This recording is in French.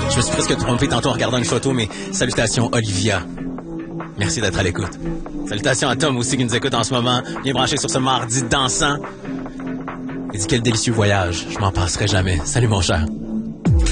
Je me suis presque trompé tantôt en regardant une photo, mais salutations Olivia. Merci d'être à l'écoute. Salutations à Tom aussi qui nous écoute en ce moment. Bien branché sur ce mardi dansant. Il dit quel délicieux voyage. Je m'en passerai jamais. Salut mon cher.